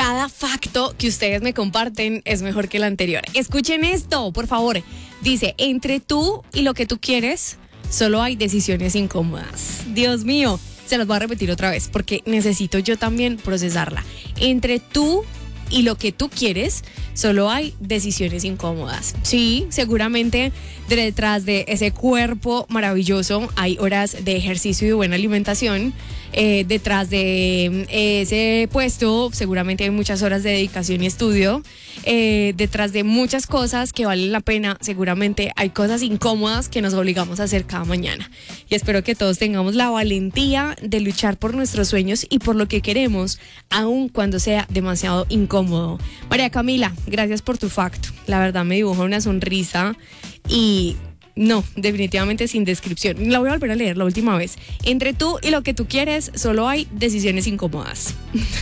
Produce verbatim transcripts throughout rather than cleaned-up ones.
Cada facto que ustedes me comparten es mejor que el anterior. Escuchen esto, por favor. Dice, entre tú y lo que tú quieres, solo hay decisiones incómodas. Dios mío, se las voy a repetir otra vez porque necesito yo también procesarla. Entre tú y lo que tú quieres, solo hay decisiones incómodas. Sí, seguramente detrás de ese cuerpo maravilloso hay horas de ejercicio y de buena alimentación. Eh, detrás de ese puesto seguramente hay muchas horas de dedicación y estudio. Eh, detrás de muchas cosas que valen la pena, seguramente hay cosas incómodas que nos obligamos a hacer cada mañana. Y espero que todos tengamos la valentía de luchar por nuestros sueños y por lo que queremos, aun cuando sea demasiado incómodo. María Camila, gracias por tu facto. La verdad me dibuja una sonrisa y... no, definitivamente sin descripción. La voy a volver a leer la última vez. Entre tú y lo que tú quieres, solo hay decisiones incómodas.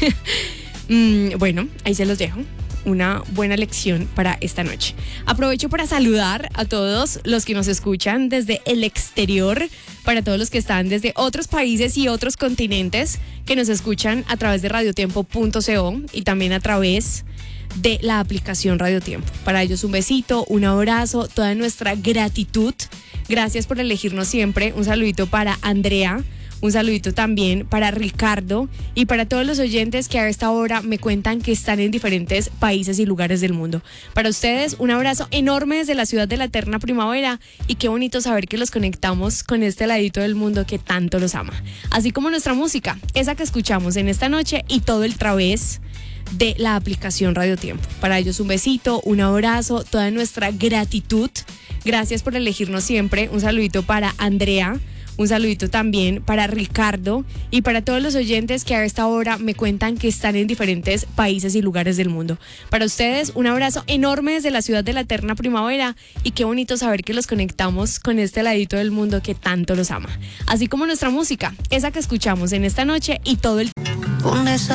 mm, bueno, ahí se los dejo. Una buena lección para esta noche. Aprovecho para saludar a todos los que nos escuchan desde el exterior, para todos los que están desde otros países y otros continentes que nos escuchan a través de radiotiempo punto co y también a través de la aplicación Radio Tiempo. Para ellos un besito, un abrazo, toda nuestra gratitud. Gracias por elegirnos siempre. Un saludito para Andrea, un saludito también para Ricardo y para todos los oyentes que a esta hora me cuentan que están en diferentes países y lugares del mundo. Para ustedes un abrazo enorme desde la ciudad de la eterna primavera y qué bonito saber que los conectamos con este ladito del mundo que tanto los ama. Así como nuestra música, esa que escuchamos en esta noche y todo el través de la aplicación Radio Tiempo. Para ellos un besito, un abrazo, toda nuestra gratitud. Gracias por elegirnos siempre. Un saludito para Andrea, un saludito también para Ricardo y para todos los oyentes que a esta hora me cuentan que están en diferentes países y lugares del mundo. Para ustedes un abrazo enorme desde la ciudad de la eterna primavera y qué bonito saber que los conectamos con este ladito del mundo que tanto los ama. Así como nuestra música, esa que escuchamos en esta noche y todo el...